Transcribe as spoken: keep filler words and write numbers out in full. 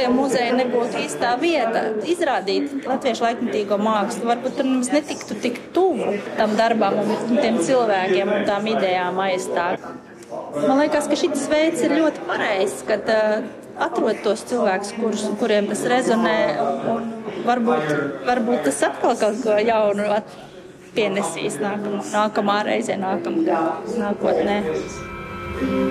lielie muzeji nebūtu īstā vieta izrādīt latviešu laikmetīgo mākslu. Varbūt tur mums netiktu tik tuvu tam darbam un tiem cilvēkiem un tām idejām aizstāt. Man liekas, ka šis veids ir ļoti pareizs, kad uh, atrod tos cilvēkus, kurus, kuriem tas rezonē, un varbūt, varbūt tas atkal kaut ko jaunu pienesīs nākamā, nākamā reizē, nākamā nākotnē.